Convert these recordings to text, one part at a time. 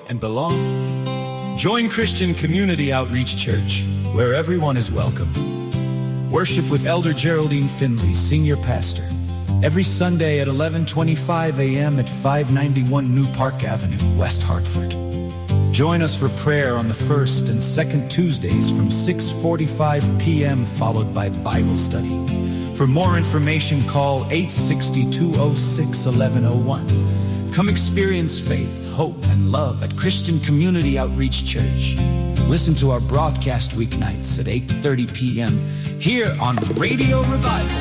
and belong? Join Christian Community Outreach Church, where everyone is welcome. Worship with Elder Geraldine Finley, Senior Pastor, every Sunday at 11:25 a.m. at 591 New Park Avenue, West Hartford. Join us for prayer on the first and second Tuesdays from 6:45 p.m. followed by Bible study. For more information, call 862-06-1101. Come experience faith, hope, and love at Christian Community Outreach Church. Listen to our broadcast weeknights at 8:30 p.m. here on Radio Revival.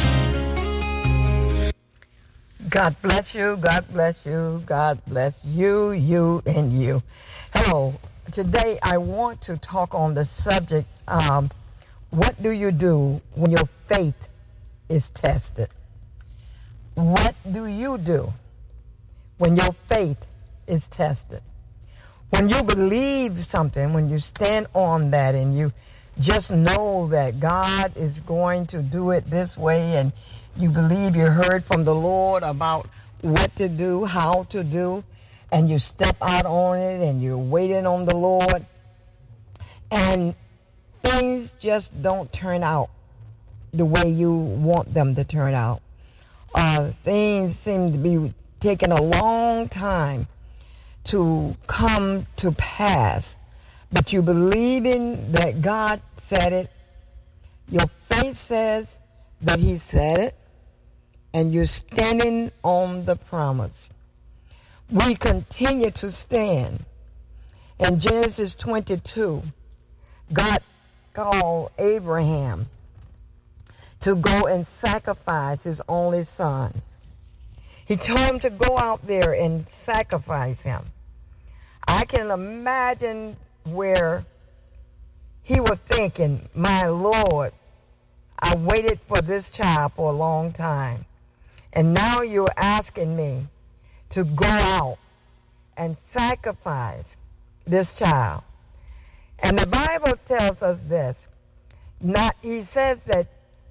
God bless you, God bless you, God bless you, you, and you. Hello. Today I want to talk on the subject, what do you do when your faith is tested? What do you do when your faith is tested? When you believe something, when you stand on that and you just know that God is going to do it this way, and you believe you heard from the Lord about what to do, how to do, and you step out on it and you're waiting on the Lord, and things just don't turn out the way you want them to turn out. Things seem to be taking a long time to come to pass, but you believing that God said it. Your faith says that he said it, and you're standing on the promise. We continue to stand. In Genesis 22, God called Abraham to go and sacrifice his only son. He told him to go out there and sacrifice him. I can imagine where he was thinking, my Lord, I waited for this child for a long time, and now you're asking me to go out and sacrifice this child. And the Bible tells us this. He says that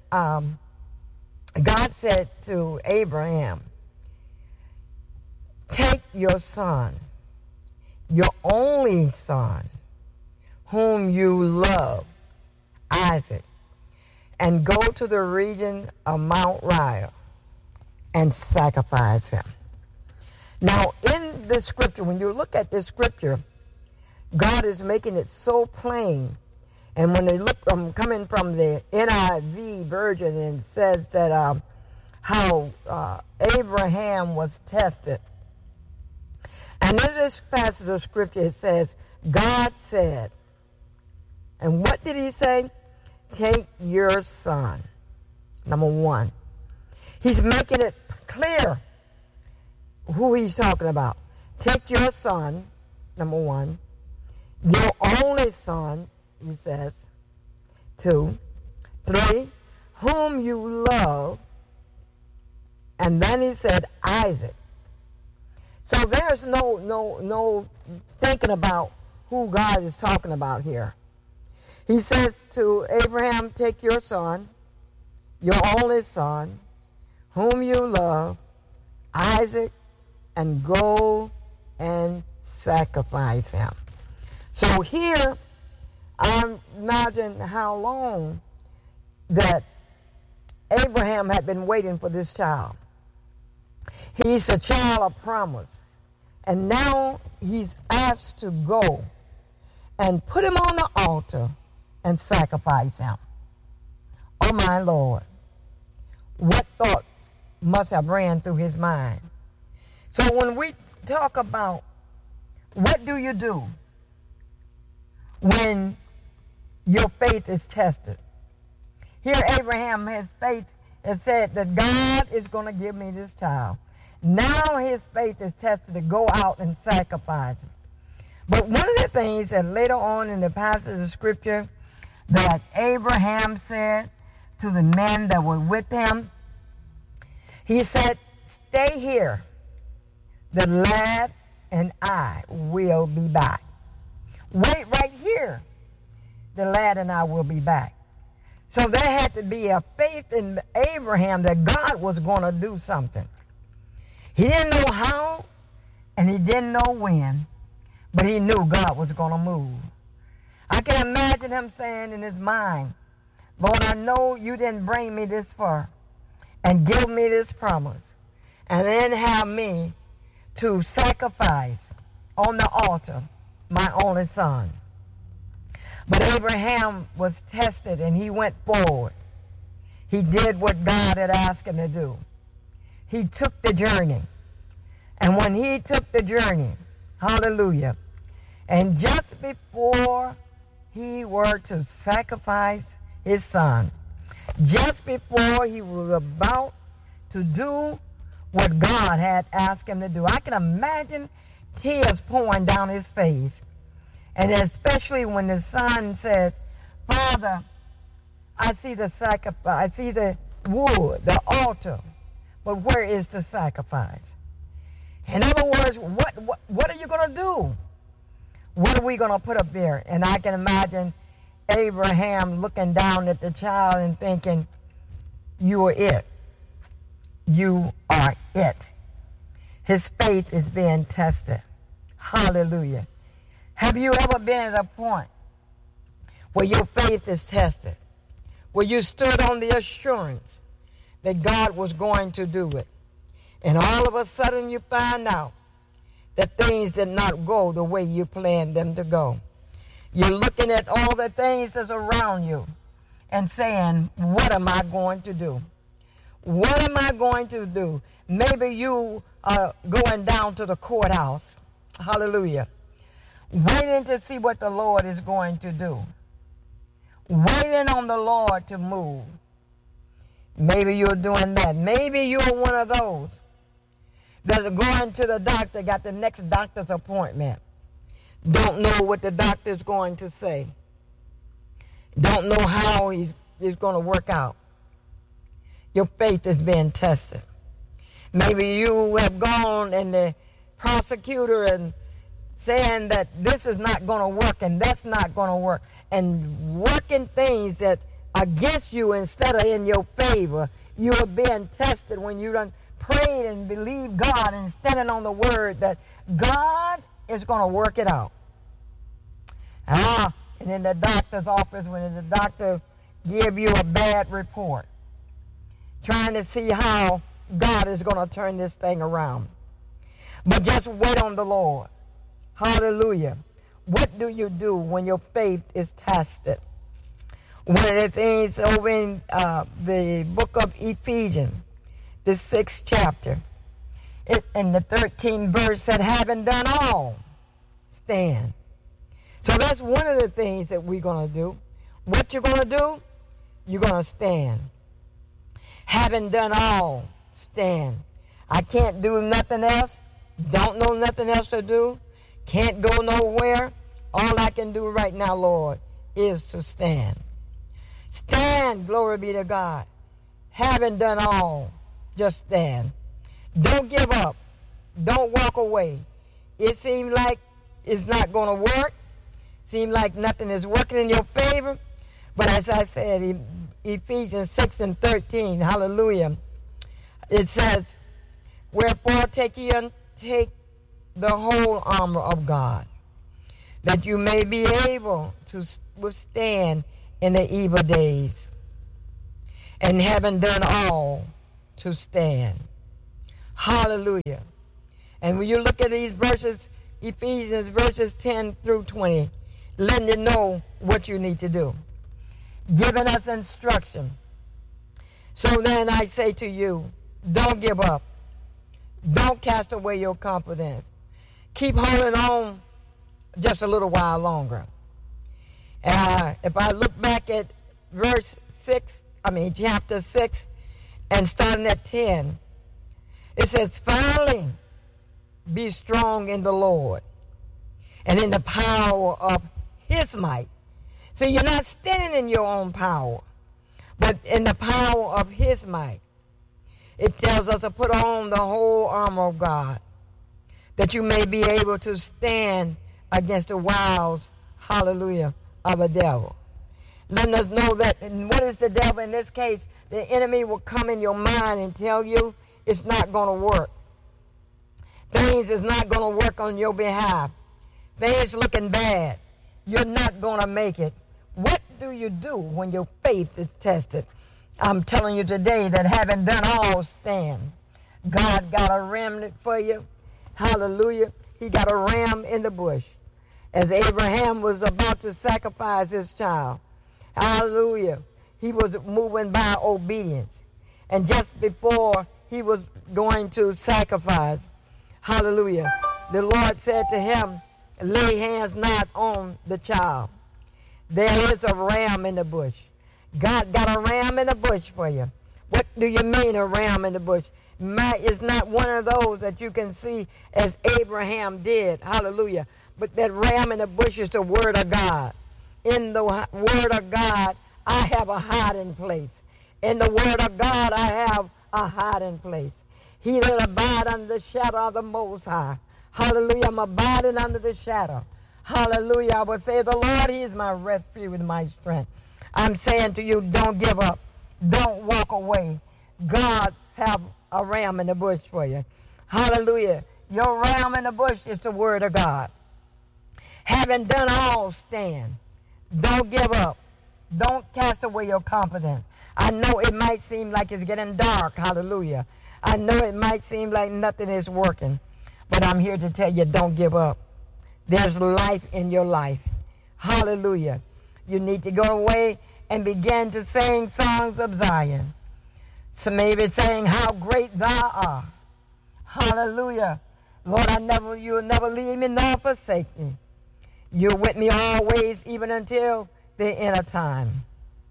God said to Abraham, take your son, your only son, whom you love, Isaac, and go to the region of Mount Moriah and sacrifice him. Now, in this scripture, when you look at this scripture, God is making it so plain. And when they look, coming from the NIV version, and it says that how Abraham was tested. And in this passage of scripture, it says, God said, and what did he say? Take your son. Number one. He's making it clear who he's talking about. Take your son, number one. Your only son, he says. 2. 3, whom you love. And then he said Isaac. So there's no thinking about who God is talking about here. He says to Abraham, take your son, your only son, whom you love, Isaac, and go and sacrifice him. So here, I imagine how long that Abraham had been waiting for this child. He's a child of promise. And now he's asked to go and put him on the altar and sacrifice him. Oh, my Lord. What thoughts must have ran through his mind? So when we talk about what do you do when your faith is tested? Here Abraham, his faith has said that God is going to give me this child. Now his faith is tested to go out and sacrifice him. But one of the things that later on in the passage of scripture that Abraham said to the men that were with him, he said, stay here. The lad and I will be back. Wait right here. The lad and I will be back. So there had to be a faith in Abraham that God was going to do something. He didn't know how, and he didn't know when, but he knew God was going to move. I can imagine him saying in his mind, Lord, I know you didn't bring me this far and give me this promise and then have me to sacrifice on the altar my only son. But Abraham was tested and he went forward. He did what God had asked him to do. He took the journey. And when he took the journey, hallelujah, and just before he were to sacrifice his son, just before he was about to do what God had asked him to do, I can imagine tears pouring down his face. And especially when the son said, Father, I see the sacrifice, I see the wood, the altar, but where is the sacrifice? In other words, what are you going to do? What are we going to put up there? And I can imagine Abraham looking down at the child and thinking, you are it. You are it. His faith is being tested. Hallelujah. Have you ever been at a point where your faith is tested, where you stood on the assurance that God was going to do it, and all of a sudden you find out that things did not go the way you planned them to go? You're looking at all the things that's around you and saying, what am I going to do? What am I going to do? Maybe you are going down to the courthouse. Hallelujah. Waiting to see what the Lord is going to do. Waiting on the Lord to move. Maybe you're doing that. Maybe you're one of those that are going to the doctor, got the next doctor's appointment. Don't know what the doctor's going to say. Don't know how he's going to work out. Your faith is being tested. Maybe you have gone and the prosecutor and saying that this is not going to work and that's not going to work, and working things that against you instead of in your favor. You are being tested when you done prayed and believe God and standing on the word that God is going to work it out. And in the doctor's office, when the doctor give you a bad report, trying to see how God is going to turn this thing around. But just wait on the Lord. Hallelujah. What do you do when your faith is tested? One of the things over in the book of Ephesians, the 6th chapter, in the 13th verse said, having done all, stand. So that's one of the things that we're going to do. What you're going to do? You're going to stand. Having done all, stand. I can't do nothing else. Don't know nothing else to do. Can't go nowhere. All I can do right now, Lord, is to stand. Stand, glory be to God. Having done all, just stand. Don't give up. Don't walk away. It seems like it's not going to work. Seems like nothing is working in your favor. But as I said, Ephesians 6 and 13, hallelujah, it says, wherefore take the whole armor of God, that you may be able to withstand in the evil days, and having done all, to stand. Hallelujah. And when you look at these verses, Ephesians verses 10 through 20, letting you know what you need to do, giving us instruction. So then I say to you, don't give up. Don't cast away your confidence. Keep holding on just a little while longer. If I look back at chapter 6, and starting at 10, it says, finally, be strong in the Lord and in the power of his might. So you're not standing in your own power, but in the power of his might. It tells us to put on the whole armor of God, that you may be able to stand against the wiles, hallelujah, of the devil. Letting us know that, and what is the devil in this case? The enemy will come in your mind and tell you it's not going to work. Things is not going to work on your behalf. Things looking bad. You're not going to make it. What do you do when your faith is tested? I'm telling you today that having done all, stand. God got a remnant for you. Hallelujah. He got a ram in the bush. As Abraham was about to sacrifice his child. Hallelujah. He was moving by obedience. And just before he was going to sacrifice, hallelujah, the Lord said to him, lay hands not on the child. There is a ram in the bush. God got a ram in the bush for you. What do you mean a ram in the bush? It's not one of those that you can see as Abraham did. Hallelujah. But that ram in the bush is the word of God. In the word of God, I have a hiding place. In the word of God, I have a hiding place. He that abide under the shadow of the Most High. Hallelujah. I'm abiding under the shadow. Hallelujah. I would say, the Lord, He is my refuge and my strength. I'm saying to you, don't give up. Don't walk away. God have a ram in the bush for you. Hallelujah. Your ram in the bush is the word of God. Having done all, stand. Don't give up. Don't cast away your confidence. I know it might seem like it's getting dark. Hallelujah. I know it might seem like nothing is working. But I'm here to tell you, don't give up. There's life in your life. Hallelujah. You need to go away and begin to sing songs of Zion. So maybe saying, how great thou art. Hallelujah. Lord, you will never leave me nor forsake me. You're with me always, even until the end of time.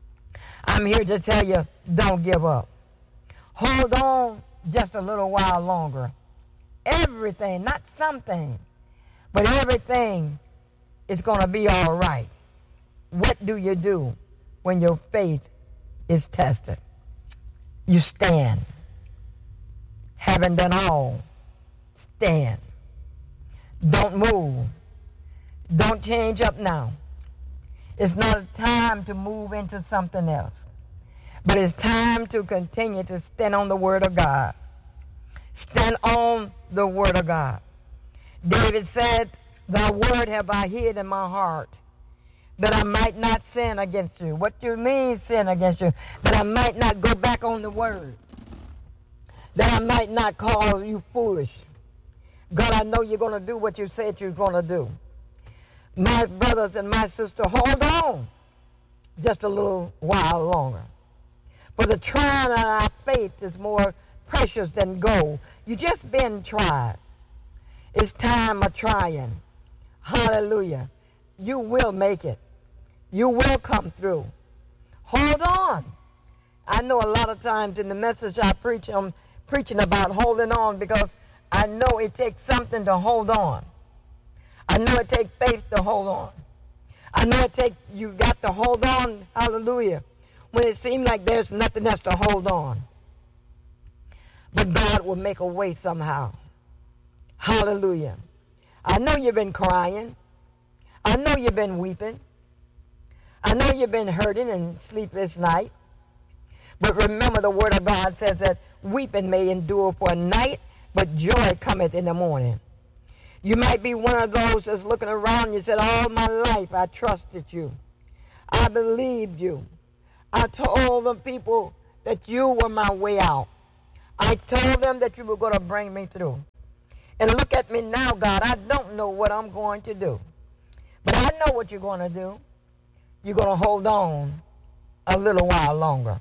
I'm here to tell you, don't give up. Hold on just a little while longer. Everything, not something, but everything is going to be all right. What do you do when your faith is tested? You stand. Having done all, stand. Don't move. Don't change up now. It's not a time to move into something else. But it's time to continue to stand on the word of God. Stand on the word of God. David said, thy word have I hid in my heart, that I might not sin against you. What do you mean sin against you? That I might not go back on the word. That I might not call you foolish. God, I know you're going to do what you said you're going to do. My brothers and my sister, hold on just a little while longer. For the trying of our faith is more precious than gold. You just been tried. It's time of trying. Hallelujah. You will make it. You will come through. Hold on. I know a lot of times in the message I preach, I'm preaching about holding on because I know it takes something to hold on. I know it takes faith to hold on. I know you got to hold on, hallelujah, when it seems like there's nothing else to hold on. But God will make a way somehow. Hallelujah. I know you've been crying. I know you've been weeping. I know you've been hurting and sleepless night. But remember the word of God says that weeping may endure for a night, but joy cometh in the morning. You might be one of those that's looking around and you said, all my life I trusted you. I believed you. I told the people that you were my way out. I told them that you were going to bring me through. And look at me now, God. I don't know what I'm going to do. But I know what you're going to do. You're going to hold on a little while longer.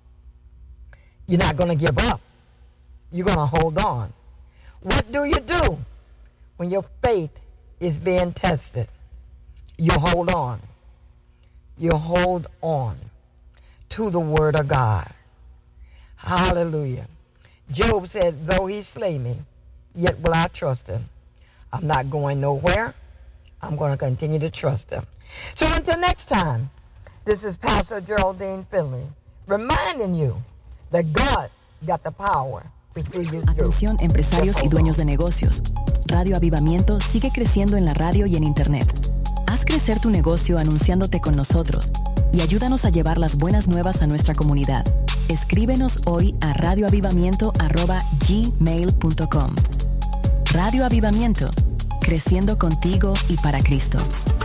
You're not going to give up. You're going to hold on. What do you do when your faith is being tested? You hold on. You hold on to the word of God. Hallelujah. Job said, though he slay me, yet will I trust him. I'm not going nowhere. I'm going to continue to trust him. So until next time, this is Pastor Geraldine Finley reminding you that God got the power to see you through. Atención, empresarios y dueños de negocios. Radio Avivamiento sigue creciendo en la radio y en Internet. Haz crecer tu negocio anunciándote con nosotros y ayúdanos a llevar las buenas nuevas a nuestra comunidad. Escríbenos hoy a radioavivamiento@gmail.com. Radio Avivamiento, creciendo contigo y para Cristo.